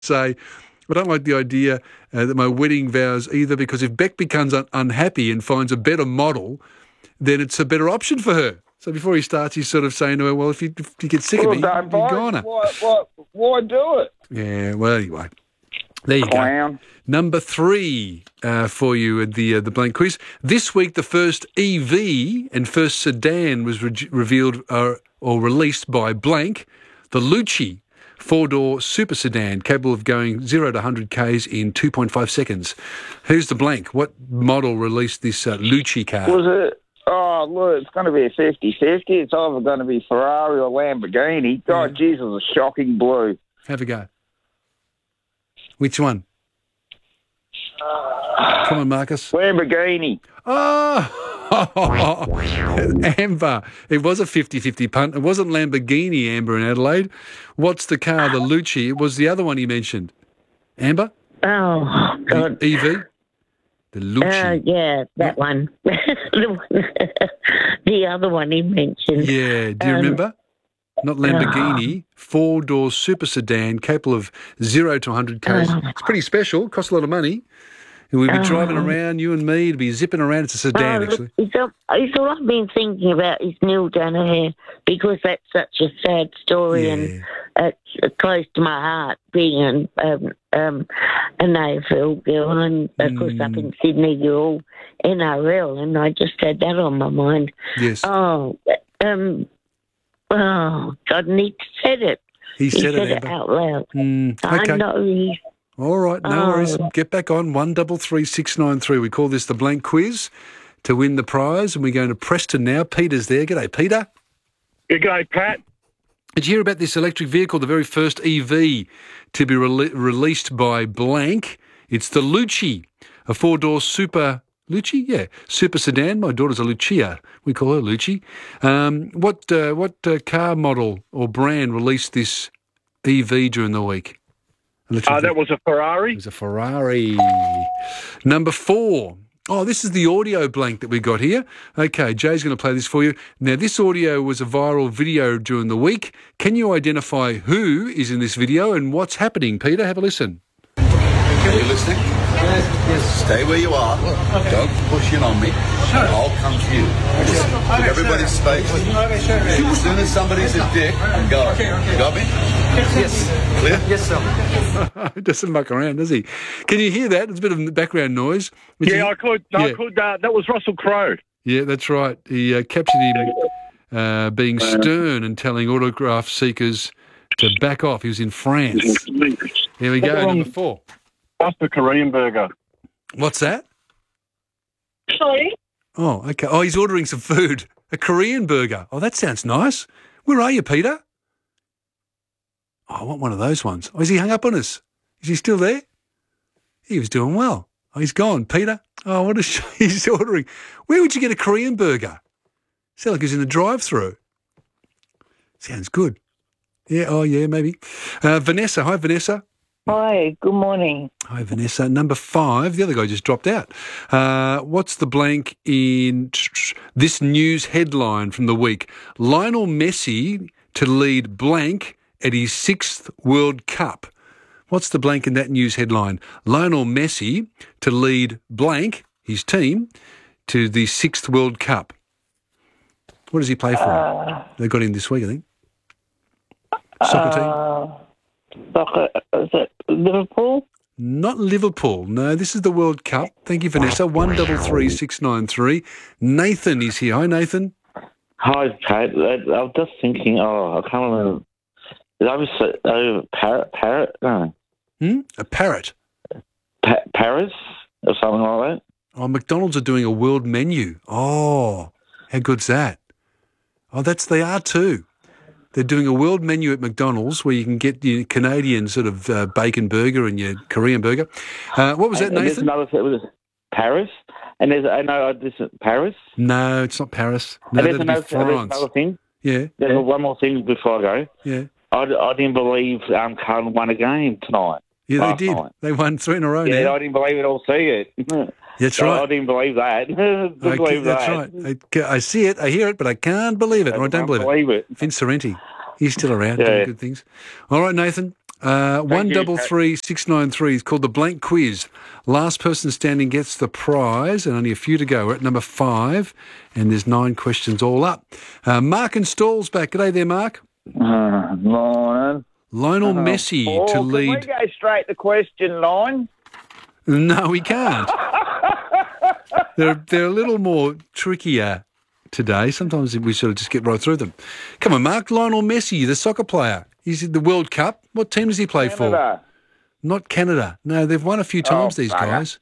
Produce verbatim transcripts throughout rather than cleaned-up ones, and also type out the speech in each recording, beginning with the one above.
say, I don't like the idea uh, that my wedding vows either, because if Beck becomes un- unhappy and finds a better model, then it's a better option for her. So before he starts, he's sort of saying to her, well, if you, if you get sick well, of me, don't you're buy gone. it. Why, why, why do it? Yeah, well, anyway. There you Clown. go. Number three uh, for you at the uh, the blank quiz. This week, the first E V and first sedan was re- revealed uh, or released by blank, the Lucci. Four-door super sedan capable of going zero to one hundred kays in two point five seconds. Who's the blank? What model released this uh, Lucci car? Was it? Oh, look, it's going to be a fifty-fifty. It's either going to be Ferrari or Lamborghini. God, Yeah. Jesus, a shocking blue. Have a go. Which one? Come on, Marcus. Lamborghini. Oh, Amber. It was a fifty-fifty punt. It wasn't Lamborghini, Amber, in Adelaide. What's the car, the Lucci? It was the other one you mentioned. Amber? Oh, God. The E V? The Lucci. Uh, yeah, that one. the, one the other one he mentioned. Yeah, do you Um, remember? Not Lamborghini, four-door super sedan capable of zero to one hundred kays. Oh. It's pretty special, costs a lot of money. And we'd be Oh. driving around, you and me, to be zipping around. It's a sedan, Oh, actually. look, it's, all, it's all I've been thinking about is Neil Danaher, because that's such a sad story Yeah. and it's close to my heart, being an, um, um, an A F L girl, and of course up in Sydney you're all N R L, and I just had that on my mind. Yes. Oh, um, oh, God, Nick said it. He He said, said it, it Amber. out loud. Mm, I okay. know he's All right, no Oh. worries. Get back on one double three six nine three. We call this the blank quiz to win the prize, and we're going to Preston now. Peter's there. G'day, Peter. Good day, Pat. Did you hear about this electric vehicle, the very first E V to be rele- released by blank? It's the Lucci, a four-door super... Lucci? Yeah, super sedan. My daughter's a Lucia. We call her Lucci. Um, what uh, what uh, car model or brand released this E V during the week? Electric Uh, that was a Ferrari. It was a Ferrari. Number four. Oh, this is the audio blank that we got here. Okay, Jay's going to play this for you. Now, this audio was a viral video during the week. Can you identify who is in this video and what's happening? Peter, have a listen. Are you listening? Yes. Stay where you are. Don't push in on me. I'll come to you. Just give everybody space. As soon as somebody's a dick, go. You got me? Yes. Clear? Yes, sir. He doesn't muck around, does he? Can you hear that? It's a bit of background noise. Which Yeah, is- I could. I Yeah. could. Uh, that was Russell Crowe. Yeah, that's right. He uh, captured him uh, being stern and telling autograph seekers to back off. He was in France. Here we go, number four. That's the Korean burger. What's that? Sorry? Oh, okay. Oh, he's ordering some food. A Korean burger. Oh, that sounds nice. Where are you, Peter? Oh, I want one of those ones. Oh, is he hung up on us? Is he still there? He was doing well. Oh, he's gone. Peter? Oh, what a sh- he's ordering. Where would you get a Korean burger? Sounds like he's in the drive-through. Sounds good. Yeah, oh, yeah, maybe. Uh, Vanessa. Hi, Vanessa. Hi, good morning. Hi, Vanessa. Number five. The other guy just dropped out. Uh, what's the blank in this news headline from the week? Lionel Messi to lead blank at his sixth World Cup. What's the blank in that news headline? Lionel Messi to lead blank, his team, to the sixth World Cup. What does he play for? Uh, They got him this week, I think. Soccer team? uh, soccer, is it Liverpool? Not Liverpool. No, this is the World Cup. Thank you, Vanessa. One double three six nine three. Nathan is here. Hi, Nathan. Hi, Pat. I, I was just thinking, oh, I can't remember. Is I was uh, Parrot, Parrot? No. Hmm? A parrot. Pa- Paris or something like that? Oh, McDonald's are doing a world menu. Oh, how good's that? Oh, that's they are too. They're doing a world menu at McDonald's where you can get your Canadian sort of uh, bacon burger and your Korean burger. Uh, what was that, And there's Nathan? another thing, was Paris, and there's I know this is Paris. No, it's not Paris. No, and there's that'd be another, there's France. another thing. Yeah, There's one more thing before I go. yeah. I, I didn't believe um, Carlton won a game tonight. Yeah, last they did. night. They won three in a row Yeah, now. I didn't believe it or see it. That's So right. I didn't believe that. Didn't Okay, believe that's that. right. I, ca- I see it, I hear it, but I can't believe it, or I don't can't believe it. believe it. Vince Sorrenti, he's still around Yeah. doing good things. All right, Nathan, Uh, one you, double Pat. three six nine three is called the blank quiz. Last person standing gets the prize, and only a few to go. We're at number five, and there's nine questions all up. Uh, Mark and Stall's back. G'day there, Mark. Uh, morning. Lionel Uh, Messi Paul, to Can we lead. go straight to question line? No, we can't. they're they're a little more trickier today. Sometimes we sort of just get right through them. Come on, Mark. Lionel Messi, the soccer player. He's in the World Cup. What team does he play for? Canada. Not Canada. No, they've won a few times, Oh, these bugger. guys.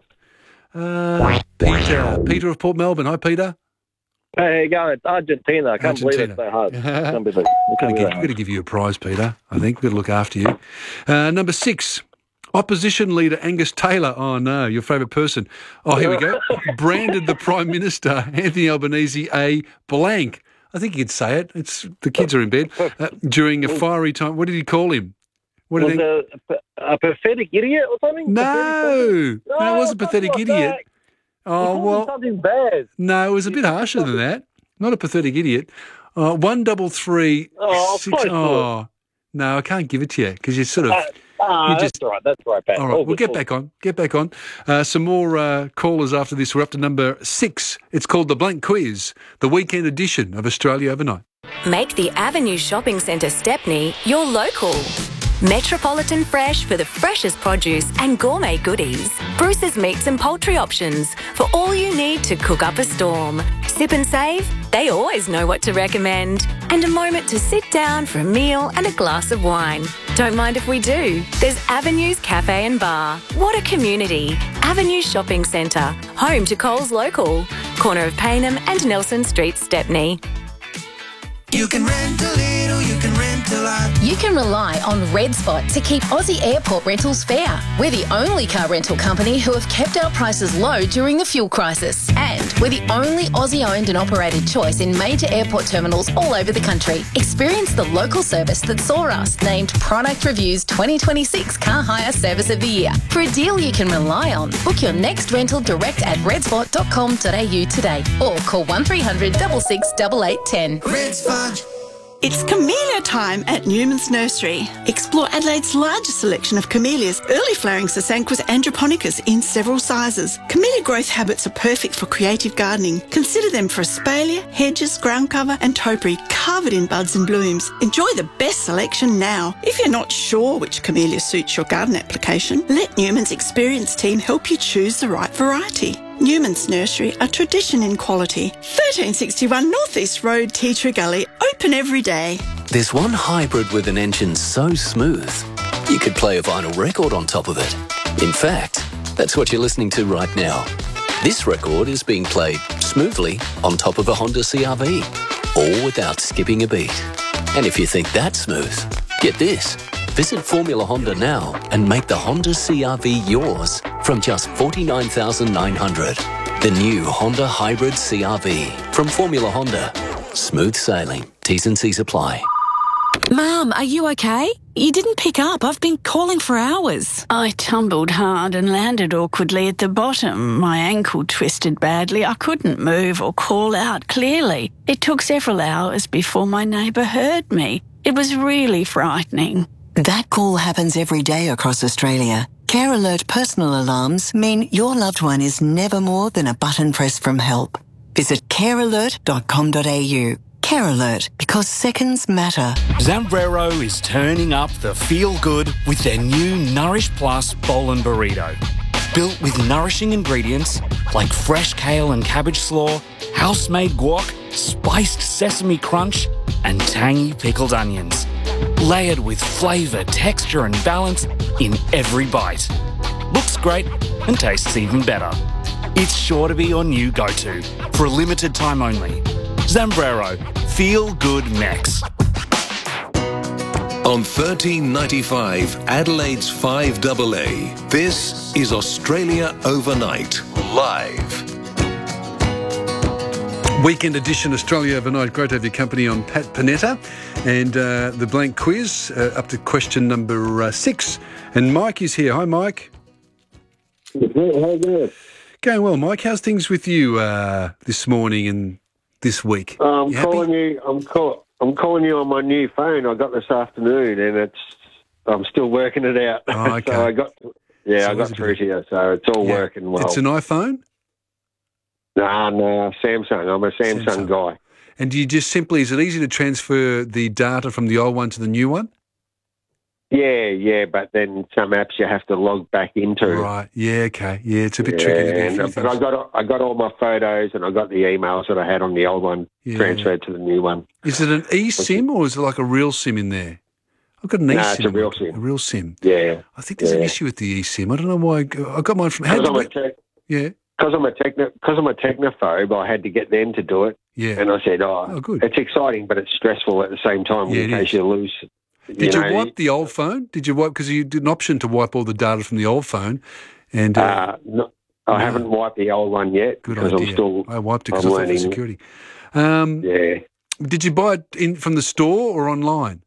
Uh, Peter. Peter of Port Melbourne. Hi, Peter. Hey, how you going? It's Argentina. I can't believe it's so hard. Argentina. Can't believe it. I We've can't believe got it. to give you a prize, Peter. I think we've got to look after you. Uh, number six, opposition leader Angus Taylor. Oh, no, your favourite person. Oh, here we go. Branded the Prime Minister, Anthony Albanese, a blank. I think you could say it. It's the kids are in bed. Uh, during a fiery time. What did he call him? What Was did he... a, a pathetic idiot or something? No, Pathetic no, it wasn't a pathetic something like idiot. that. Oh, He called him well, something bad. no, it was a bit harsher than that. Not a pathetic idiot. Uh, one double three. Oh, six, close to oh, no, I can't give it to you because you're sort of. Uh, ah, You that's just- all right. That's all right, Pat. All right, All we'll good, get all back on. Get back on. Uh, some more uh, callers after this. We're up to number six. It's called the Blank Quiz, the weekend edition of Australia Overnight. Make the Avenue Shopping Centre Stepney your local. Metropolitan Fresh for the freshest produce and gourmet goodies. Bruce's Meats and Poultry options for all you need to cook up a storm. Sip and save, they always know what to recommend. And a moment to sit down for a meal and a glass of wine. Don't mind if we do. There's Avenues Cafe and Bar. What a community. Avenue Shopping Centre, home to Coles Local. Corner of Paynham and Nelson Street, Stepney. You can rent a little, you can rent a lot. You can rely on Red Spot to keep Aussie airport rentals fair. We're the only car rental company who have kept our prices low during the fuel crisis. And we're the only Aussie-owned and operated choice in major airport terminals all over the country. Experience the local service that saw us named Product Review's twenty twenty-six Car Hire Service of the Year. For a deal you can rely on, book your next rental direct at redspot dot com dot a u today or call one three hundred six six eight eight one zero. Red Spot. It's camellia time at Newman's Nursery. Explore Adelaide's largest selection of camellias, early flowering Sasanquas androponicus in several sizes. Camellia growth habits are perfect for creative gardening. Consider them for espalier, hedges, ground cover and topiary covered in buds and blooms. Enjoy the best selection now. If you're not sure which camellia suits your garden application, let Newman's experienced team help you choose the right variety. Newman's Nursery, a tradition in quality. thirteen sixty-one North East Road, Tea Tree Gully, open every day. There's one hybrid with an engine so smooth, you could play a vinyl record on top of it. In fact, that's what you're listening to right now. This record is being played smoothly on top of a Honda C R V, all without skipping a beat. And if you think that's smooth, get this. Visit Formula Honda now and make the Honda C R V yours from just forty-nine thousand nine hundred dollars. The new Honda Hybrid C R V from Formula Honda. Smooth sailing. T's and C's apply. Mum, are you okay? You didn't pick up. I've been calling for hours. I tumbled hard and landed awkwardly at the bottom. My ankle twisted badly. I couldn't move or call out clearly. It took several hours before my neighbour heard me. It was really frightening. That call happens every day across Australia. Care Alert personal alarms mean your loved one is never more than a button press from help. Visit care alert dot com dot a u. Care Alert, because seconds matter. Zambrero is turning up the feel-good with their new Nourish Plus Bowl and Burrito. Built with nourishing ingredients like fresh kale and cabbage slaw, house-made guac, spiced sesame crunch, and tangy pickled onions. Layered with flavour, texture and balance in every bite. Looks great and tastes even better. It's sure to be your new go-to for a limited time only. Zambrero, feel good Mex. On thirteen ninety-five, Adelaide's five A A, this is Australia Overnight, live. Weekend edition Australia Overnight. Great to have your company on Pat Panetta. And uh, the blank quiz, uh, up to question number uh, six. And Mike is here. Hi, Mike. How you going? Going well, Mike. How's things with you uh, this morning and this week? Uh, I'm You happy? calling you. I'm call, I'm calling you on my new phone I got this afternoon, and it's I'm still working it out. Oh, okay. so I got, yeah, So I got is it through to you. So it's all Yeah. working well. It's an iPhone? No, no, Samsung. I'm a Samsung, Samsung. guy. And do you just simply, is it easy to transfer the data from the old one to the new one? Yeah, yeah, but then some apps you have to log back into. Right. Yeah, okay. Yeah, it's a bit Yeah, tricky to do a and, few but I things. got I got all my photos and I got the emails that I had on the old one Yeah. transferred to the new one. Is it an eSIM or is it like a real SIM in there? I've got an No, eSIM. it's a real SIM. A real SIM. Yeah. I think there's an yeah. issue with the eSIM. I don't know why. I got- I got mine from... How Because did I'm, a we- tech- yeah. Cause I'm a techno, because I'm a technophobe, I had to get them to do it. Yeah. And I said, oh, Oh, good. it's exciting, but it's stressful at the same time Yeah, in it case is. you lose. Did you, know, wipe the old phone? Did you wipe... Because you did an option to wipe all the data from the old phone. And uh, Uh, no, I No. haven't wiped the old one yet good because idea. I'm still. I wiped it because I'm I thought it was learning. security. Um, Yeah, Did you buy it in from the store or online?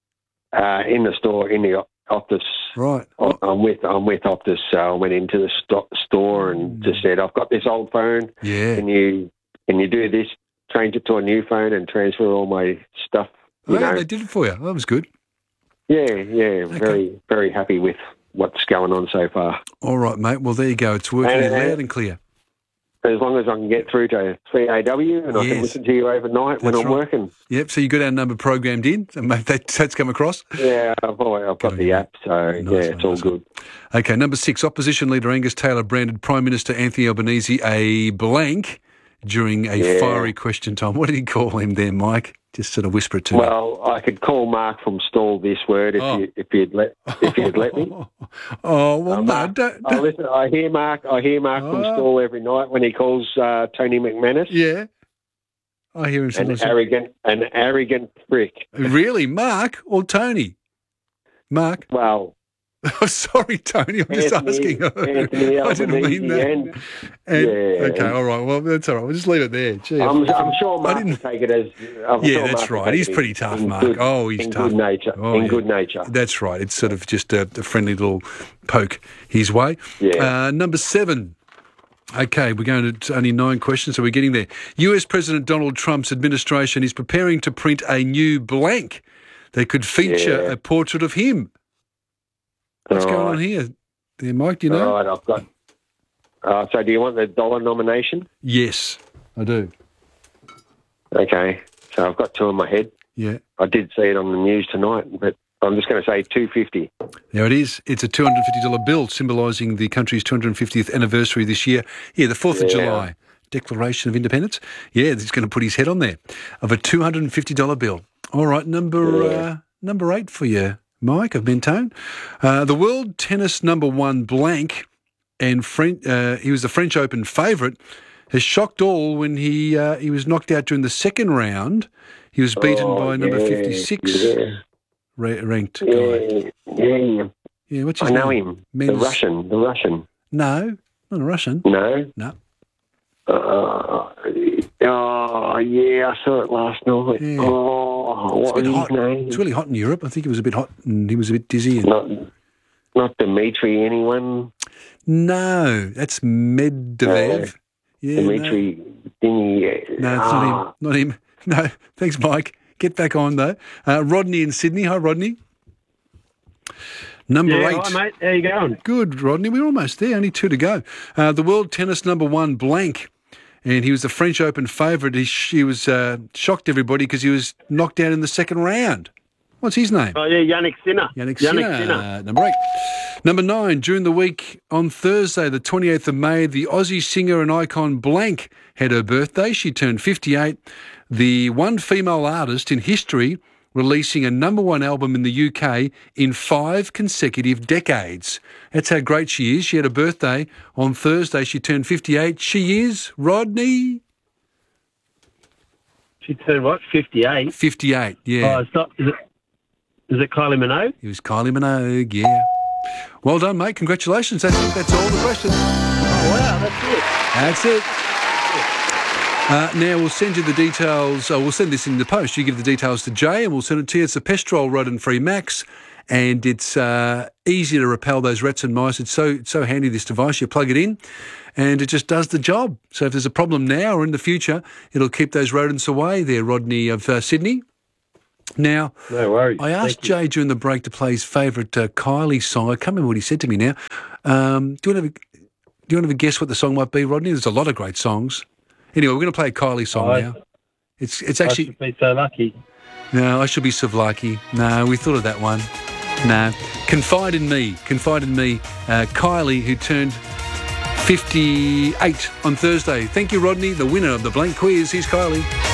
uh, in the store, in the o- Optus. Right. I- I'm with I'm with Optus, so I went into the sto- store and just said, "I've got this old phone. Yeah. Can you can you do this? Change it to a new phone and transfer all my stuff." You Oh, yeah, know. they did it for you. That was good. Yeah, yeah, very very happy with what's going on so far. All right, mate. Well, there you go. It's working And, uh, loud and clear. As long as I can get through to three A W and I Yes. can listen to you overnight when That's I'm right. working. Yep. So you got our number programmed in. So mate, that, that's come across. Yeah, I've, always, I've got the app, so yeah, it's all good. Okay. Number six. Opposition leader Angus Taylor branded Prime Minister Anthony Albanese a blank during a Yeah. fiery question time. What did he call him there, Mike? Just sort of whisper it to me. Well, I could call Mark from Stall this word if Oh. you if you'd let if you'd let me. Oh well, Uh, no. Mark, Don't, I listen. I hear Mark. I hear Mark from Oh. Stall every night when he calls uh, Tony McManus. Yeah. I hear him An sometimes. arrogant, an arrogant prick. Really, Mark or Tony? Mark. Well, Oh, sorry, Tony. I'm just Anthony- asking. Anthony I didn't Albanese mean that. and- And- yeah. Okay, all right. Well, that's all right. We'll just leave it there. Gee, I'm, I- I'm sure I Mark didn't- will take it as. I'm yeah, sure that's Mark will right. take He's it pretty in- tough, in Mark. good- oh, he's in tough. good nature. Oh, in yeah. good nature. That's right. It's sort of just a, a friendly little poke his way. Yeah. Uh, number seven. Okay, we're going to only nine questions, so we're getting there. U S President Donald Trump's administration is preparing to print a new blank that could feature Yeah. a portrait of him. What's All going right. on here? There, Mike, do you know? All right, I've got. Uh, so, do you want the dollar nomination? Yes, I do. Okay, so I've got two in my head. Yeah. I did see it on the news tonight, but I'm just going to say two fifty. There it is. It's a two hundred fifty dollars bill symbolising the country's two hundred fiftieth anniversary this year. Yeah, the fourth of Yeah. July, Declaration of Independence. Yeah, he's going to put his head on there of a two hundred fifty dollars bill. All right, number Yeah. uh, number eight for you, Mike of Mentone. Uh, the world tennis number one blank, and French, uh, he was the French Open favourite, has shocked all when he uh, he was knocked out during the second round. He was beaten Oh, by number yeah, fifty-six yeah. ra- ranked guy. Yeah, yeah. Yeah, what's I his know name? him. Men's- The Russian. The Russian. No, not a Russian. No. No. Uh, oh yeah, I saw it last night. Yeah. Oh, It's what a bit was hot. his name? It's really hot in Europe. I think it was a bit hot and he was a bit dizzy. And... Not, not Dmitry. Anyone? No, that's Medvedev. Uh, yeah, Dmitry. Thingy. No, no it's Ah, not him. Not him. No, thanks, Mike. Get back on, though. Uh, Rodney in Sydney. Hi, Rodney. Number Yeah, eight. hi, mate. How you going? Good, Rodney. We're almost there. Only two to go. Uh, the world tennis number one blank. And he was the French Open favourite. He, he was uh, shocked everybody because he was knocked out in the second round. What's his name? Oh, yeah, Yannick Sinner. Yannick Yannick Sinner. Sinner. Uh, number eight. Number nine, during the week on Thursday, the twenty-eighth of May, the Aussie singer and icon Blank had her birthday. She turned fifty-eight. The one female artist in history releasing a number one album in the U K in five consecutive decades. That's how great she is. She had a birthday on Thursday. She turned fifty-eight. She is Rodney. She turned what? fifty-eight. fifty-eight, yeah. Oh, it's not. Is it? Is it Kylie Minogue? It was Kylie Minogue, yeah. Well done, mate. Congratulations. That's, that's all the questions. Oh, wow, that's it. That's it. Uh, now, we'll send you the details. Uh, we'll send this in the post. You give the details to Jay and we'll send it to you. It's a Pestrol rodent-free Max and it's uh, easy to repel those rats and mice. It's so, it's so handy, this device. You plug it in and it just does the job. So if there's a problem now or in the future, it'll keep those rodents away there, Rodney of uh, Sydney. Now, no worries. I asked Jay during the break to play his favourite uh, Kylie song. I can't remember what he said to me now. Um, do you want to do you want to have a guess what the song might be, Rodney? There's a lot of great songs. Anyway, we're going to play a Kylie song I, now. It's it's actually. I should be so lucky. No, I should be Savlaki. No, we thought of that one. No, Confide in Me. Confide in Me. Uh, Kylie, who turned fifty-eight on Thursday. Thank you, Rodney, the winner of the blank quiz. Here's Kylie.